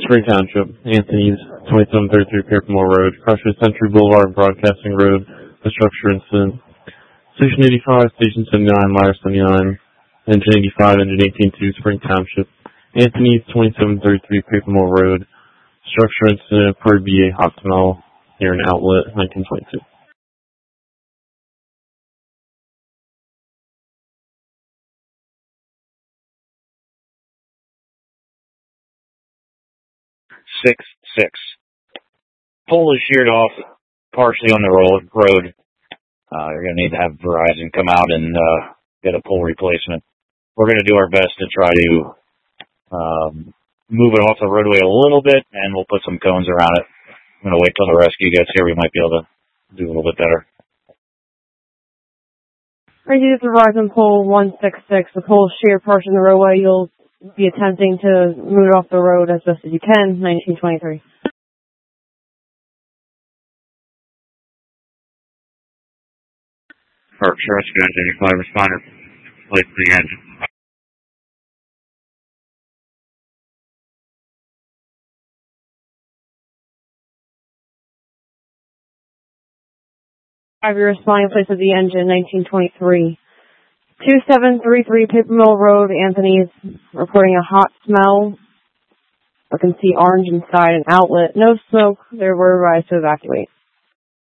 Spring Township, Anthony's, 2733 Papermore Road, Crusher Century Boulevard, Broadcasting Road, a structure incident. Station 85, Station 79, Meyer 79, Engine 85, Engine 18-2, Spring Township, Anthony's, 2733 Papermore Road, structure incident per BA hot smell near an outlet, 1922. Six six. Pole is sheared off partially on the road. You're going to need to have Verizon come out and get a pole replacement. We're going to do our best to try to move it off the roadway a little bit, and we'll put some cones around it. I'm going to wait till the rescue gets here. We might be able to do a little bit better. Ready to Verizon pole 166. The pole is sheared partially on the roadway. You'll be attempting to move it off the road as best as you can, 1923. Sure, Engine 85 responder. Place the engine. You're responding place of the engine, 1923. 2733 Paper Mill Road, Anthony's, reporting a hot smell. I can see orange inside an outlet. No smoke. They were advised to evacuate.